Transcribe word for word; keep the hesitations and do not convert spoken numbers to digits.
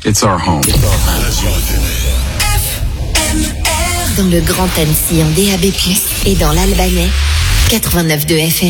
It's our home. Dans le Grand Annecy en D A B plus, et dans l'Albanais, quatre-vingt-neuf point deux F M.